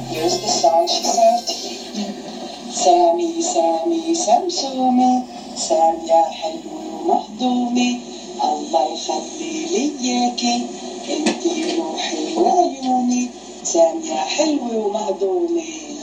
Here's the song she sang to you. سامي سامي سمسومي، سام يا حلو ومهضومي، الله يخلي لي اياكي، انتي روحي وعيوني، سام يا حلو ومهضومي.